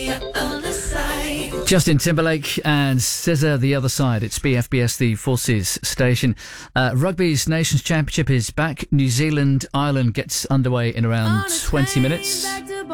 Justin Timberlake and SZA, The Other Side. It's BFBS, the Forces station. Rugby's Nations Championship is back. New Zealand, Ireland gets underway in around 20 minutes.